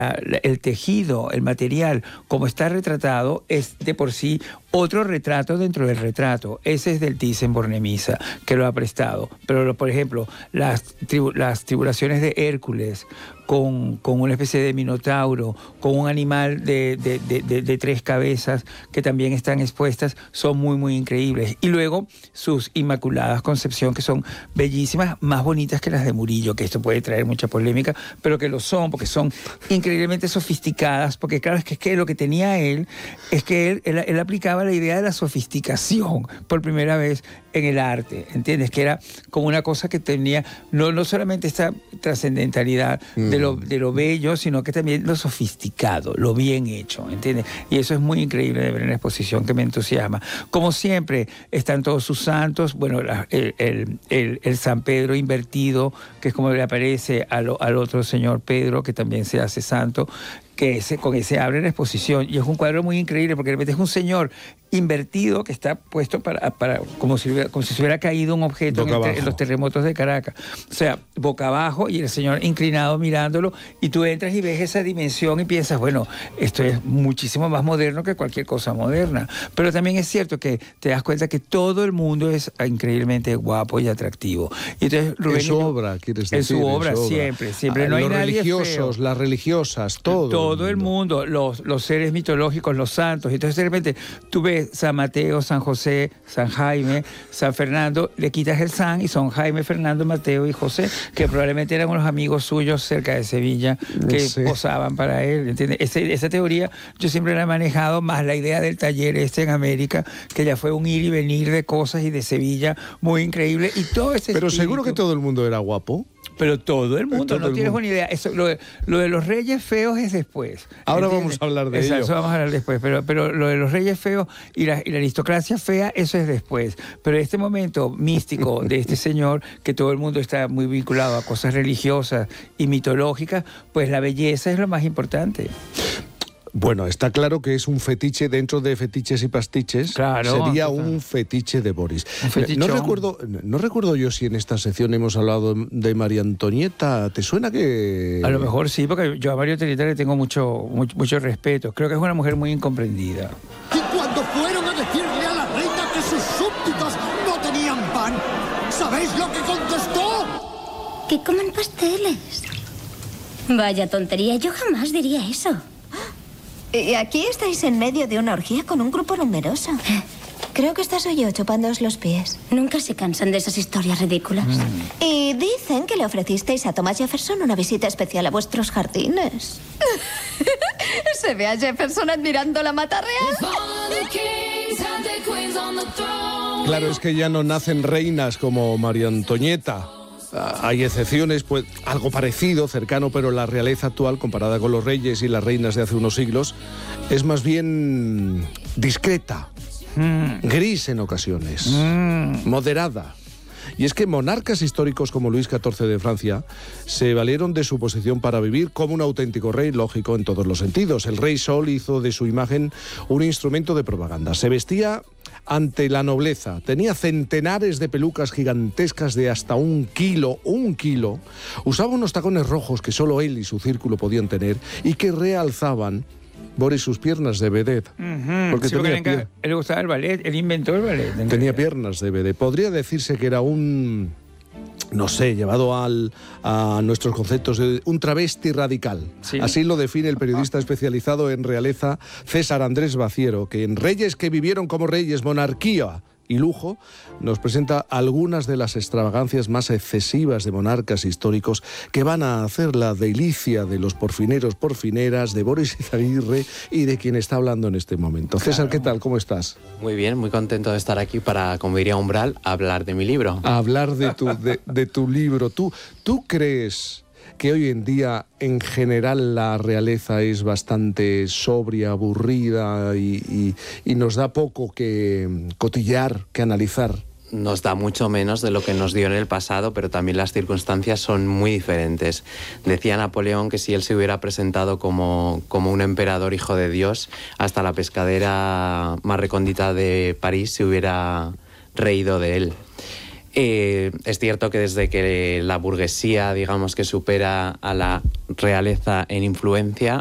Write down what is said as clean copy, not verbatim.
el tejido, el material, como está retratado, es de por sí otro retrato dentro del retrato. Ese es del Thyssen-Bornemisza, que lo ha prestado. Pero, por ejemplo, las tribulaciones de Hércules, con una especie de minotauro, con un animal de 3 cabezas, que también están expuestas, son muy, muy increíbles. Y luego sus Inmaculadas Concepción, que son bellísimas, más bonitas que las de Murillo, que esto puede traer mucha polémica, pero que lo son, porque son increíblemente sofisticadas, porque claro, es que lo que tenía él es que él aplicaba la idea de la sofisticación por primera vez en el arte, ¿entiendes? Que era como una cosa que tenía no solamente esta trascendentalidad de lo bello, sino que también lo sofisticado, lo bien hecho, ¿entiendes? Y eso es muy increíble de ver en la exposición, que me entusiasma. Como siempre, están todos sus santos, bueno, el San Pedro invertido, que es como le aparece al otro señor Pedro, que también se hace santo, que con ese abre la exposición, y es un cuadro muy increíble porque de repente es un señor invertido que está puesto para como si se hubiera caído un objeto en los terremotos de Caracas, o sea, boca abajo, y el señor inclinado mirándolo, y tú entras y ves esa dimensión y piensas, bueno, esto es muchísimo más moderno que cualquier cosa moderna, pero también es cierto que te das cuenta que todo el mundo es increíblemente guapo y atractivo. Y entonces, Rubén, en su obra, quieres decir, en su obra, siempre no hay los nadie religiosos, feo. Las religiosas, todo el mundo, los seres mitológicos, los santos. Entonces de repente tú ves San Mateo, San José, San Jaime, San Fernando, le quitas el San y son Jaime, Fernando, Mateo y José, que probablemente eran unos amigos suyos cerca de Sevilla que posaban para él, ¿entiendes? Esa teoría yo siempre la he manejado, más la idea del taller en América, que ya fue un ir y venir de cosas y de Sevilla muy increíble, y todo ese Pero espíritu. seguro que todo el mundo era guapo. Pero todo el mundo, no tienes una idea. Eso, lo de los reyes feos es después. Ahora ¿entiendes? vamos a hablar de ello. Eso vamos a hablar después. Pero lo de los reyes feos y la aristocracia fea, eso es después. Pero este momento místico de este señor, que todo el mundo está muy vinculado a cosas religiosas y mitológicas, pues la belleza es lo más importante. Bueno, está claro que es un fetiche dentro de fetiches y pastiches. Claro, sería un fetiche de Boris. No recuerdo yo si en esta sección hemos hablado de María Antonieta. ¿Te suena que...? A lo mejor sí, porque yo a María Antonieta le tengo mucho respeto. Creo que es una mujer muy incomprendida. Y cuando fueron a decirle a la reina que sus súbditos no tenían pan, ¿sabéis lo que contestó? Que coman pasteles. Vaya tontería, yo jamás diría eso. Y aquí estáis en medio de una orgía con un grupo numeroso. Creo que esta soy yo chupándoos los pies. Nunca se cansan de esas historias ridículas. Y dicen que le ofrecisteis a Thomas Jefferson una visita especial a vuestros jardines. Se ve a Jefferson admirando la mata real. Claro, es que ya no nacen reinas como María Antonieta. Hay excepciones, pues algo parecido, cercano, pero la realeza actual, comparada con los reyes y las reinas de hace unos siglos, es más bien discreta, gris en ocasiones, moderada. Y es que monarcas históricos como Luis XIV de Francia se valieron de su posición para vivir como un auténtico rey, lógico en todos los sentidos. El rey Sol hizo de su imagen un instrumento de propaganda. Se vestía ante la nobleza, tenía centenares de pelucas gigantescas de hasta 1 kilo, usaba unos tacones rojos que solo él y su círculo podían tener y que realzaban, Boris, sus piernas de vedette. Porque él le gustaba el ballet, él inventó el ballet. Tenía piernas de vedette. Podría decirse que era un... no sé, llevado a nuestros conceptos de un travesti radical. ¿Sí? Así lo define el periodista especializado en realeza César Andrés Baciero, que en Reyes que vivieron como reyes, monarquía y lujo, nos presenta algunas de las extravagancias más excesivas de monarcas históricos que van a hacer la delicia de los porfineros, porfineras, de Boris Izaguirre y de quien está hablando en este momento. Claro. César, ¿qué tal? ¿Cómo estás? Muy bien, muy contento de estar aquí para, como diría Umbral, hablar de mi libro. Hablar de tu libro. ¿Tú crees que hoy en día, en general, la realeza es bastante sobria, aburrida y nos da poco que cotillar, que analizar? Nos da mucho menos de lo que nos dio en el pasado, pero también las circunstancias son muy diferentes. Decía Napoleón que si él se hubiera presentado como un emperador hijo de Dios, hasta la pescadera más recóndita de París se hubiera reído de él. Es cierto que desde que la burguesía, digamos, que supera a la realeza en influencia,